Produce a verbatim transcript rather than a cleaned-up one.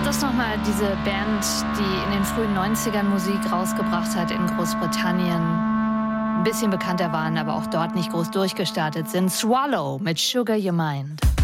das nochmal diese Band, die in den frühen neunzigern Musik rausgebracht hat in Großbritannien. Ein bisschen bekannter waren, aber auch dort nicht groß durchgestartet sind. Swallow mit Sugar Your Mind.